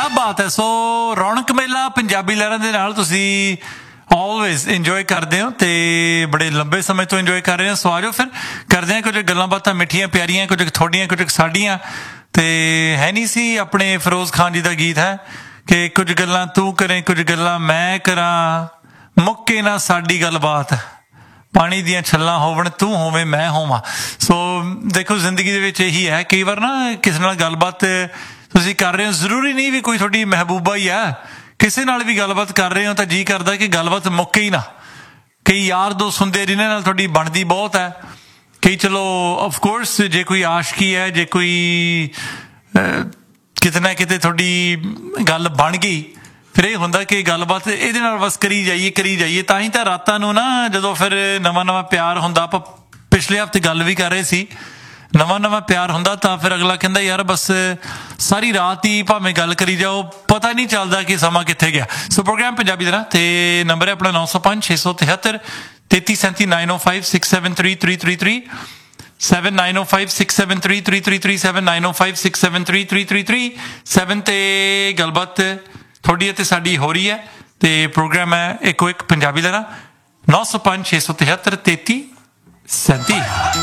ਬਾਤ ਹੈ। ਸੋ ਰੌਣਕ ਮੇਲਾ ਪੰਜਾਬੀ ਲਹਿਰਾਂ ਦੇ ਨਾਲ ਤੁਸੀਂ ਆਲਵੇਜ਼ ਇੰਜੋਏ ਕਰਦੇ ਹੋ ਤੇ ਬੜੇ ਲੰਬੇ ਸਮੇਂ ਤੋਂ ਇੰਜੋਏ ਕਰ ਰਹੇ ਹੋ। ਸੋ ਆ ਜਾਓ ਫਿਰ ਕਰਦੇ ਹਾਂ ਕੁਝ ਗੱਲਾਂ ਬਾਤਾਂ ਮਿੱਠੀਆਂ ਪਿਆਰੀਆਂ, ਕੁਝ ਤੁਹਾਡੀਆਂ ਕੁਝ ਸਾਡੀਆਂ। ਤੇ ਹੈ ਨਹੀਂ ਸੀ ਆਪਣੇ ਫਿਰੋਜ਼ ਖਾਨ ਜੀ ਦਾ ਗੀਤ ਹੈ ਕਿ ਕੁਝ ਗੱਲਾਂ ਤੂੰ ਕਰੇ ਕੁਝ ਗੱਲਾਂ ਮੈਂ ਕਰਾਂ, ਮੁੱਕੇ ਨਾ ਸਾਡੀ ਗੱਲਬਾਤ, ਪਾਣੀ ਦੀਆਂ ਛੱਲਾਂ ਹੋਵਣ ਤੂੰ ਹੋਵੇਂ ਮੈਂ ਹੋਵਾਂ। ਸੋ ਦੇਖੋ ਜ਼ਿੰਦਗੀ ਦੇ ਵਿੱਚ ਇਹੀ ਹੈ, ਕਈ ਵਾਰ ਨਾ ਕਿਸੇ ਨਾਲ ਗੱਲਬਾਤ ਤੁਸੀਂ ਕਰ ਰਹੇ ਹੋ, ਜ਼ਰੂਰੀ ਨਹੀਂ ਵੀ ਕੋਈ ਤੁਹਾਡੀ ਮਹਿਬੂਬਾ ਹੀ ਆ, ਕਿਸੇ ਨਾਲ ਵੀ ਗੱਲਬਾਤ ਕਰ ਰਹੇ ਹੋ ਤਾਂ ਜੀ ਕਰਦਾ ਕਿ ਗੱਲਬਾਤ ਮੁੱਕੇ ਹੀ ਨਾ। ਕਈ ਯਾਰ ਦੋਸਤ ਹੁੰਦੇ ਜਿਨ੍ਹਾਂ ਨਾਲ ਤੁਹਾਡੀ ਬਣਦੀ ਬਹੁਤ ਹੈ, ਕਈ ਚਲੋ ਅਫਕੋਰਸ ਜੇ ਕੋਈ ਆਸ਼ਕੀ ਹੈ, ਜੇ ਕੋਈ ਕਿਤੇ ਨਾ ਕਿਤੇ ਤੁਹਾਡੀ ਗੱਲ ਬਣ ਗਈ, ਫਿਰ ਇਹ ਹੁੰਦਾ ਕਿ ਗੱਲਬਾਤ ਇਹਦੇ ਨਾਲ ਬਸ ਕਰੀ ਜਾਈਏ। ਤਾਂ ਹੀ ਤਾਂ ਰਾਤਾਂ ਨੂੰ ਨਾ ਜਦੋਂ ਫਿਰ ਨਵਾਂ ਪਿਆਰ ਹੁੰਦਾ, ਆਪਾਂ ਪਿਛਲੇ ਹਫ਼ਤੇ ਗੱਲ ਵੀ ਕਰ ਰਹੇ ਸੀ, ਨਵਾਂ ਪਿਆਰ ਹੁੰਦਾ ਤਾਂ ਫਿਰ ਅਗਲਾ ਕਹਿੰਦਾ ਯਾਰ ਬਸ ਸਾਰੀ ਰਾਤ ਹੀ ਭਾਵੇਂ ਗੱਲ ਕਰੀ ਜਾਓ, ਪਤਾ ਨਹੀਂ ਚੱਲਦਾ ਕਿ ਸਮਾਂ ਕਿੱਥੇ ਗਿਆ। ਸੋ ਪ੍ਰੋਗਰਾਮ ਪੰਜਾਬੀ ਦਾ ਤੇ ਨੰਬਰ ਹੈ ਆਪਣਾ 905 673 3337 905 673 333 7905 673 333 7905 673 333 7 ਤੇ ਗੱਲਬਾਤ ਤੁਹਾਡੀ ਅਤੇ ਸਾਡੀ ਹੋ ਰਹੀ ਹੈ। ਤੇ ਪ੍ਰੋਗਰਾਮ ਹੈ ਇੱਕੋ ਇੱਕ ਪੰਜਾਬੀ ਲਹਿਰਾਂ 905 673 3337।